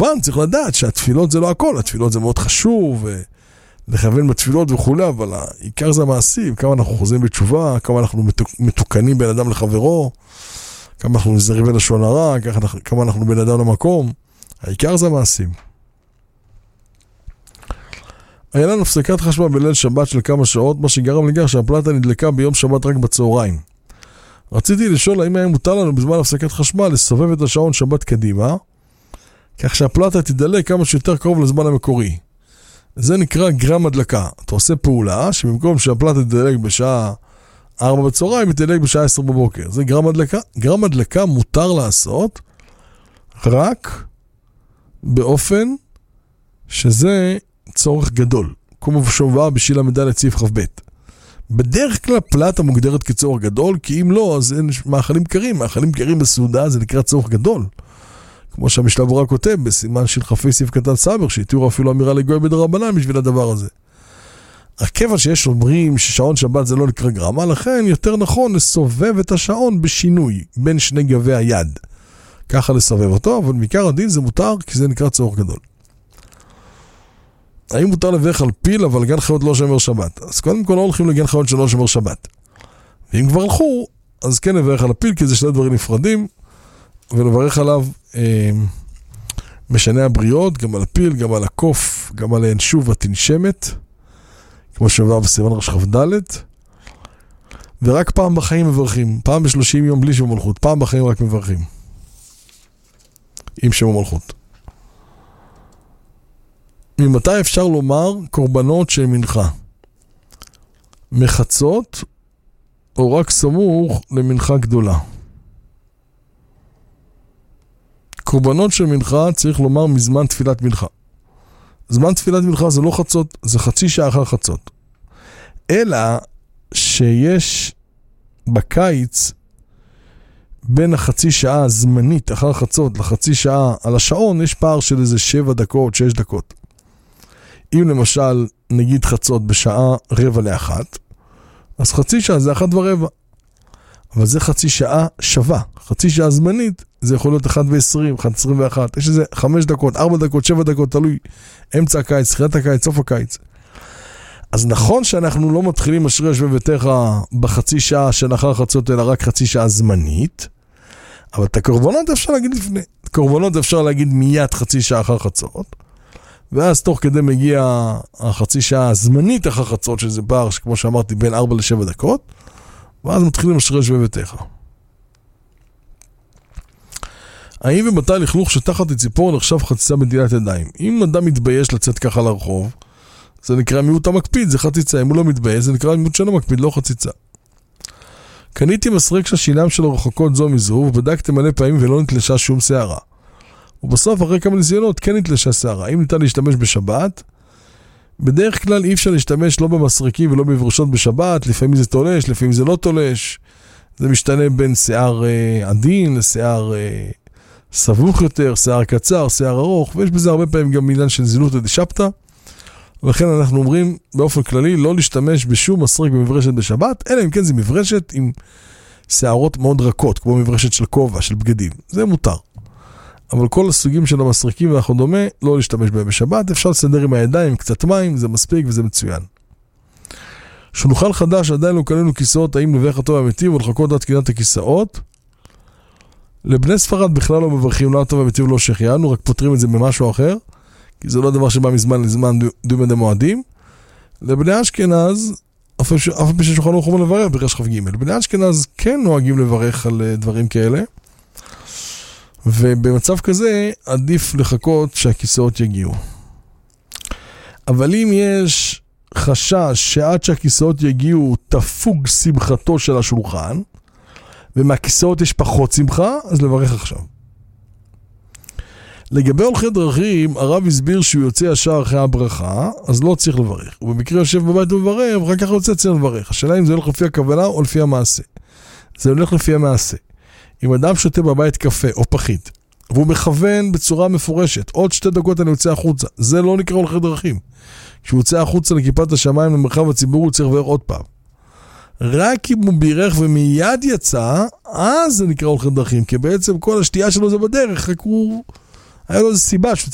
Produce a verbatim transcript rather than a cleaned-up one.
כמובן צריך לדעת שהתפילות זה לא הכל, התפילות זה מאוד חשוב, לכוון בתפילות וכו', אבל העיקר זה המעשים, כמה אנחנו חוזרים בתשובה, כמה אנחנו מתוקנים בין אדם לחברו, כמה אנחנו נזהרים בלשון הרע, כמה אנחנו בין אדם למקום, העיקר זה המעשים. היה לנו הפסקת חשמל בליל שבת של כמה שעות, מה שגרם לכך שהפלטה נדלקה ביום שבת רק בצהריים. רציתי לשאול האם היה מותר לנו בזמן הפסקת חשמל לסובב את השעון שבת קדימה, כך שהפלטה תדלק כמה שיותר קרוב לזמן המקורי. זה נקרא גרם הדלקה. אתה עושה פעולה שבמקום שהפלטה תדלק בשעה ארבע בצהריים, היא תדלק בשעה עשר בבוקר. זה גרם הדלקה. גרם הדלקה מותר לעשות רק באופן שזה צורך גדול. כמו שומבה בשילה מדלת סעיף ח"ב. בדרך כלל פלטה מוגדרת כצורך גדול, כי אם לא, אז אין מאכלים קרים. מאכלים קרים בסעודה זה נקרא צורך גדול. כמו שהמשנה ברורה כותב בסימן של חפי סעיף קטן סבר, שהתיאור אפילו אמירה לגוי בדרבנן בשביל הדבר הזה. הכיוון שיש אומרים ששעון שבת זה לא נקרא גרמה, לכן יותר נכון לסובב את השעון בשינוי בין שני גבי היד. ככה לסובב אותו, אבל בעיקר הדין זה מותר כי זה נקרא צורך גדול. האם מותר לברך על פיל, אבל גן חיות לא שומר שבת? אז קודם כל לא הולכים לגן חיות שלא שומר שבת. ואם כבר הלכו, אז כן לברך על הפיל, כי זה שני דברים נפרדים, ולברך עליו אה, משנה הבריות, גם על הפיל, גם על הקוף, גם על האנשוב התנשמת, כמו שעבר בסימן ראש כ"ד, ורק פעם בחיים מברכים, פעם בשלושים יום בלי שם מלכות, פעם בחיים רק מברכים, עם שם מלכות. ממתי אפשר לומר קורבנות של מנחה? מחצות או רק סמוך למנחה גדולה? קורבנות של מנחה צריך לומר מזמן תפילת מנחה. זמן תפילת מנחה זה לא חצות, זה חצי שעה אחר חצות. אלא שיש בקיץ בין החצי שעה הזמנית אחר חצות לחצי שעה על השעון, יש פער של איזה שבע דקות, שש דקות. אם למשל נגיד חצות בשעה רבע לאחת, אז חצי שעה זה אחת ורבע. אבל זה חצי שעה שווה. חצי שעה זמנית זה יכול להיות אחת ועשרים, אחת עשרים ואחת. יש איזה חמש דקות, ארבע דקות, שבע דקות, תלוי אמצע הקיץ, תחילת הקיץ, סוף הקיץ. אז נכון שאנחנו לא מתחילים אשרי יושבי ביתך בחצי שעה של אחר חצות, אלא רק חצי שעה זמנית, אבל את הקורבנות אפשר להגיד לפני. את הקורבנות אפשר להגיד מיד חצי שעה אחר חצות, ואז תוך כדי מגיע החצי שעה הזמנית אחר חצות, שזה פער שכמו שאמרתי בין ארבע לשבע דקות, ואז מתחילים אשרי יושבי ביתך. האם ומתי לכלוך שתחת הציפור נחשב חציצה בנטילת ידיים? אם אדם מתבייש לצאת ככה לרחוב, זה נקרא מיעוט המקפיד, זה חציצה. אם הוא לא מתבייש, זה נקרא מיעוט שלא מקפיד, לא חציצה. קניתי מסרק שהשיניים שלו רחוקות זו מזו, ובדקתי מלא פעמים ולא נתלשה שום שערה. ובסוף, אחרי כמה ניסיונות, כן נתלשה שערה. אם ניתן להשתמש בשבת, בדרך כלל אי אפשר להשתמש לא במסרקים ולא בברשות בשבת, לפעמים זה תולש, לפעמים זה לא תולש. זה משתנה בין שיער אה, עדין לשיער אה, סבוך יותר, שיער קצר, שיער ארוך, ויש בזה הרבה פעמים גם עניין של זילות דשבתא. ולכן אנחנו אומרים באופן כללי לא להשתמש בשום מסרק במברשת בשבת, אלא אם כן זה מברשת עם שערות מאוד רכות, כמו מברשת של כובע, של בגדים. זה מותר. אבל כל הסוגים של המסרקים והכדומה, לא להשתמש בהם בשבת, אפשר לסדר עם הידיים, קצת מים, זה מספיק וזה מצוין. שנוכל חדש, עדיין לא קנינו כיסאות, האם לברך הטוב האמיתי ולחכות עד תקינת הכיסאות? לבני ספרד בכלל לא מברכים, לא הטוב האמיתי ולא שהחיינו, רק פותרים את זה במשהו אחר, כי זה לא דבר שבא מזמן לזמן דומה דמועדים. לבני אשכנז, אף פעם ששולחן ערוך אומר לברך בקש כ"ג. לבני אשכנז כן נוהגים לברך על דברים כאלה, ובמצב כזה עדיף לחכות שהכיסאות יגיעו. אבל אם יש חשש שעד שהכיסאות יגיעו תפוג שמחתו של השולחן, ומהכיסאות יש פחות שמחה, אז לברך עכשיו. לגבי הולכי דרכים, הרב הסביר שהוא יוצא ישר אחרי הברכה, אז לא צריך לברך. ובמקרה יושב בבית ומברך, ואחר כך יוצא צריך לברך. השאלה אם זה הולך לפי הכוונה או לפי המעשה. זה הולך לפי המעשה. אם אדם שותה בבית קפה או פחית, והוא מכוון בצורה מפורשת, עוד שתי דקות אני יוצא החוצה, זה לא נקרא הולכי דרכים. כשהוא יוצא החוצה לכיפת השמיים למרחב הציבור, הוא צריך לברך עוד פעם. רק אם הוא בירך ומיד יצא, אז זה נקרא הולכי דרכים, כי בעצם כל השתייה שלו זה בדרך, רק הוא... היה לו איזו סיבה